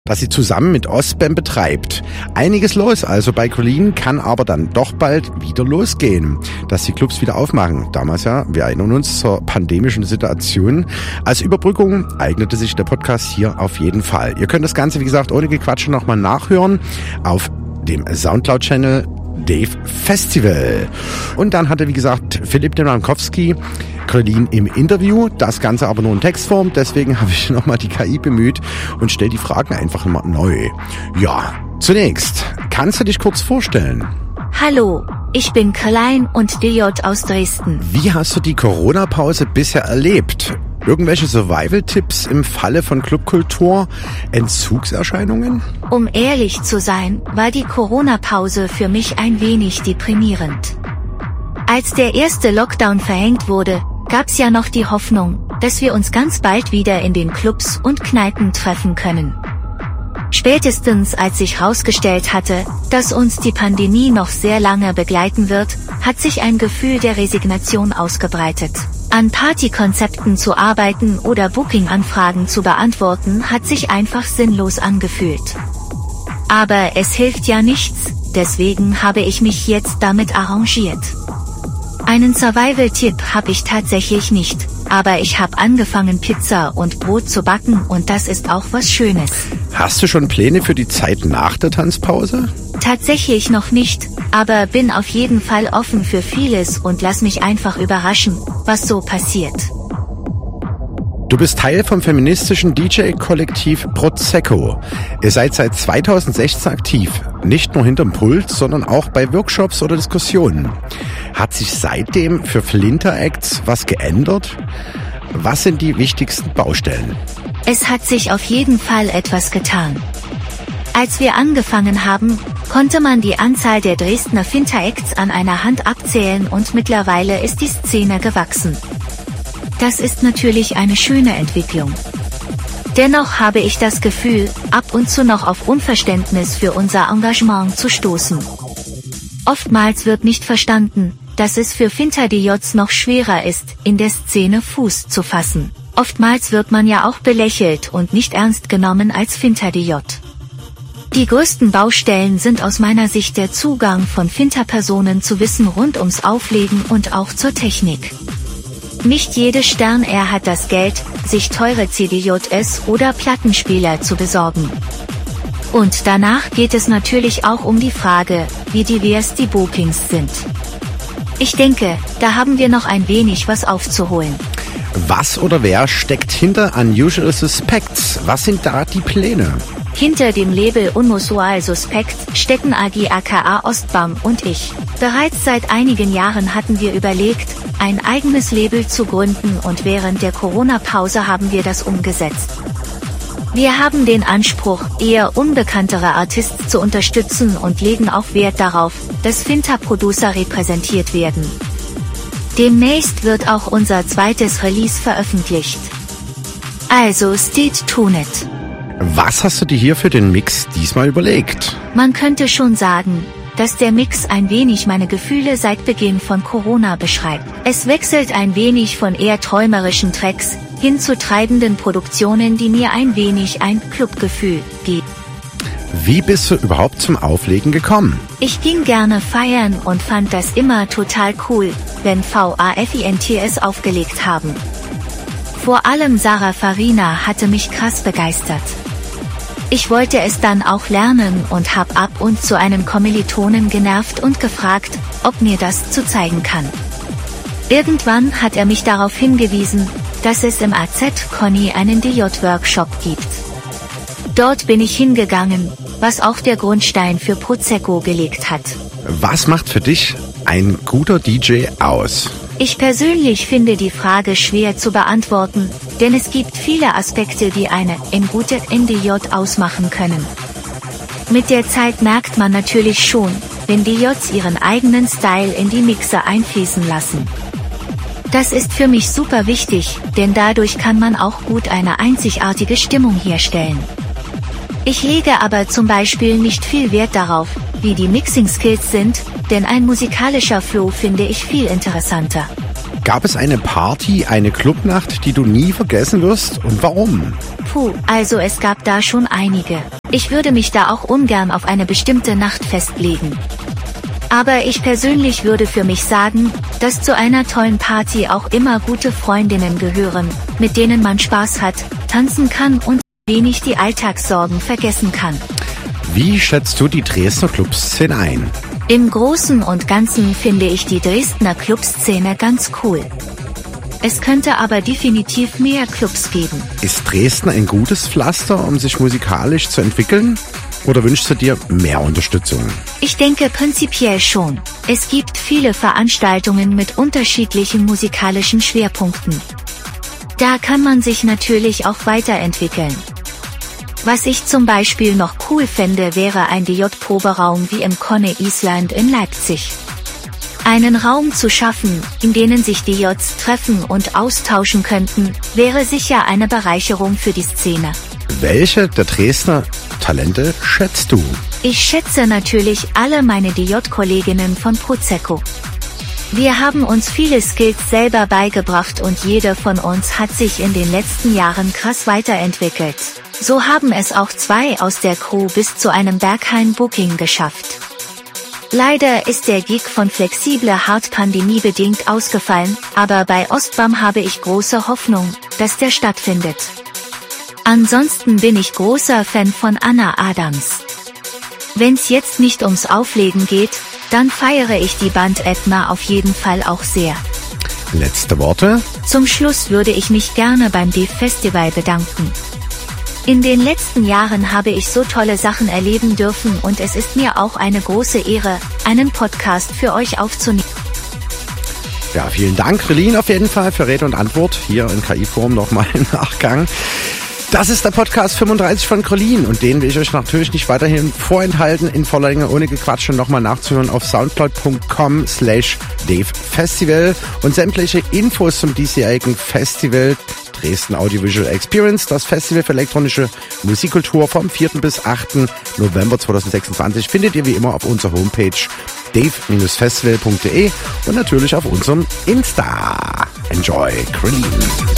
das sie zusammen mit Ostbam betreibt. Einiges los also bei Colleen, kann aber dann doch bald wieder losgehen, dass die Clubs wieder aufmachen. Damals ja, wir erinnern uns, zur pandemischen Situation. Als Überbrückung eignete sich der Podcast hier auf jeden Fall. Ihr könnt das Ganze, wie gesagt, ohne Gequatsche nochmal nachhören auf dem Soundcloud-Channel Dave Festival. Und dann hatte, wie gesagt, Philipp Demankowski Colleen im Interview, das Ganze aber nur in Textform, deswegen habe ich nochmal die KI bemüht und stelle die Fragen einfach immer neu. Ja, zunächst, kannst du dich kurz vorstellen? Hallo, ich bin Colleen und DJ aus Dresden. Wie hast du die Corona-Pause bisher erlebt? Irgendwelche Survival-Tipps im Falle von Clubkultur, Entzugserscheinungen? Um ehrlich zu sein, war die Corona-Pause für mich ein wenig deprimierend. Als der erste Lockdown verhängt wurde, gab's ja noch die Hoffnung, dass wir uns ganz bald wieder in den Clubs und Kneipen treffen können. Spätestens als sich herausgestellt hatte, dass uns die Pandemie noch sehr lange begleiten wird, hat sich ein Gefühl der Resignation ausgebreitet. An Partykonzepten zu arbeiten oder Booking-Anfragen zu beantworten, hat sich einfach sinnlos angefühlt. Aber es hilft ja nichts, deswegen habe ich mich jetzt damit arrangiert. Einen Survival-Tipp habe ich tatsächlich nicht, aber ich habe angefangen, Pizza und Brot zu backen und das ist auch was Schönes. Hast du schon Pläne für die Zeit nach der Tanzpause? Tatsächlich noch nicht, aber bin auf jeden Fall offen für vieles und lass mich einfach überraschen, was so passiert. Du bist Teil vom feministischen DJ-Kollektiv Prosecco. Ihr seid seit 2016 aktiv, nicht nur hinterm Pult, sondern auch bei Workshops oder Diskussionen. Hat sich seitdem für Flinter-Acts was geändert? Was sind die wichtigsten Baustellen? Es hat sich auf jeden Fall etwas getan. Als wir angefangen haben, konnte man die Anzahl der Dresdner Flinter-Acts an einer Hand abzählen und mittlerweile ist die Szene gewachsen. Das ist natürlich eine schöne Entwicklung. Dennoch habe ich das Gefühl, ab und zu noch auf Unverständnis für unser Engagement zu stoßen. Oftmals wird nicht verstanden, dass es für Flinter-DJs noch schwerer ist, in der Szene Fuß zu fassen. Oftmals wird man ja auch belächelt und nicht ernst genommen als Flinter-DJ. Die größten Baustellen sind aus meiner Sicht der Zugang von Flinter-Personen zu Wissen rund ums Auflegen und auch zur Technik. Nicht jede Stern-R hat das Geld, sich teure CDJs oder Plattenspieler zu besorgen. Und danach geht es natürlich auch um die Frage, wie divers die Bookings sind. Ich denke, da haben wir noch ein wenig was aufzuholen. Was oder wer steckt hinter Unusual Suspects? Was sind da die Pläne? Hinter dem Label Unusual Suspect stecken Agi aka Ostbam und ich. Bereits seit einigen Jahren hatten wir überlegt, ein eigenes Label zu gründen und während der Corona-Pause haben wir das umgesetzt. Wir haben den Anspruch, eher unbekanntere Artists zu unterstützen und legen auch Wert darauf, dass Flinter-Producer repräsentiert werden. Demnächst wird auch unser zweites Release veröffentlicht. Also stay tuned. Was hast du dir hier für den Mix diesmal überlegt? Man könnte schon sagen, dass der Mix ein wenig meine Gefühle seit Beginn von Corona beschreibt. Es wechselt ein wenig von eher träumerischen Tracks hin zu treibenden Produktionen, die mir ein wenig ein Clubgefühl geben. Wie bist du überhaupt zum Auflegen gekommen? Ich ging gerne feiern und fand das immer total cool, wenn VAFINTS aufgelegt haben. Vor allem Sarah Farina hatte mich krass begeistert. Ich wollte es dann auch lernen und hab ab und zu einen Kommilitonen genervt und gefragt, ob mir das zu zeigen kann. Irgendwann hat er mich darauf hingewiesen, dass es im AZ Conny einen DJ-Workshop gibt. Dort bin ich hingegangen, was auch der Grundstein für Prosecco gelegt hat. Was macht für dich ein guter DJ aus? Ich persönlich finde die Frage schwer zu beantworten, denn es gibt viele Aspekte, die eine gute DJ ausmachen können. Mit der Zeit merkt man natürlich schon, wenn DJs ihren eigenen Style in die Mixer einfließen lassen. Das ist für mich super wichtig, denn dadurch kann man auch gut eine einzigartige Stimmung herstellen. Ich lege aber zum Beispiel nicht viel Wert darauf, wie die Mixing-Skills sind, denn ein musikalischer Flow finde ich viel interessanter. Gab es eine Party, eine Clubnacht, die du nie vergessen wirst und warum? Puh, also es gab da schon einige. Ich würde mich da auch ungern auf eine bestimmte Nacht festlegen. Aber ich persönlich würde für mich sagen, dass zu einer tollen Party auch immer gute Freundinnen gehören, mit denen man Spaß hat, tanzen kann und wenig die Alltagssorgen vergessen kann. Wie schätzt du die Dresdner Clubszene ein? Im Großen und Ganzen finde ich die Dresdner Clubszene ganz cool. Es könnte aber definitiv mehr Clubs geben. Ist Dresden ein gutes Pflaster, um sich musikalisch zu entwickeln? Oder wünschst du dir mehr Unterstützung? Ich denke prinzipiell schon. Es gibt viele Veranstaltungen mit unterschiedlichen musikalischen Schwerpunkten. Da kann man sich natürlich auch weiterentwickeln. Was ich zum Beispiel noch cool fände, wäre ein DJ-Proberaum wie im Conne Island in Leipzig. Einen Raum zu schaffen, in denen sich DJs treffen und austauschen könnten, wäre sicher eine Bereicherung für die Szene. Welche der Dresdner Talente schätzt du? Ich schätze natürlich alle meine DJ-Kolleginnen von Prosecco. Wir haben uns viele Skills selber beigebracht und jede von uns hat sich in den letzten Jahren krass weiterentwickelt. So haben es auch 2 aus der Crew bis zu einem Berghain-Booking geschafft. Leider ist der Gig von Flexible Hard pandemiebedingt ausgefallen, aber bei Ostbam habe ich große Hoffnung, dass der stattfindet. Ansonsten bin ich großer Fan von Anna Adams. Wenn's jetzt nicht ums Auflegen geht, dann feiere ich die Band Edna auf jeden Fall auch sehr. Letzte Worte? Zum Schluss würde ich mich gerne beim DEF Festival bedanken. In den letzten Jahren habe ich so tolle Sachen erleben dürfen und es ist mir auch eine große Ehre, einen Podcast für euch aufzunehmen. Ja, vielen Dank, Relin, auf jeden Fall für Rede und Antwort. Hier in KI-Form nochmal im Nachgang. Das ist der Podcast 35 von Krolin und den will ich euch natürlich nicht weiterhin vorenthalten, in voller Länge, ohne Gequatsch und nochmal nachzuhören auf soundcloud.com/devfestival und sämtliche Infos zum diesjährigen Festival Dresden Audiovisual Experience, das Festival für elektronische Musikkultur vom 4. bis 8. November 2026 findet ihr wie immer auf unserer Homepage dave-festival.de und natürlich auf unserem Insta. Enjoy Krolin.